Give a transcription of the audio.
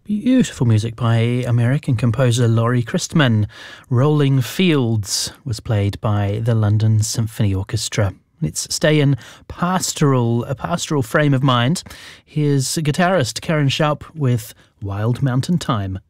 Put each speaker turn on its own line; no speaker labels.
Beautiful music by American composer Laurie Christman. Rolling Fields was played by the London Symphony Orchestra. Let's stay in a pastoral frame of mind. Here's guitarist Karen Sharp with Wild Mountain Thyme.